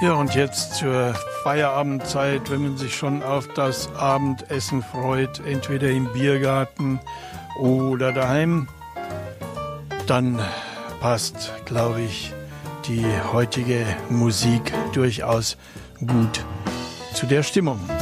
Ja, und jetzt zur Feierabendzeit, wenn man sich schon auf das Abendessen freut, entweder im Biergarten oder daheim, dann passt, glaube ich, die heutige Musik durchaus gut zu der Stimmung.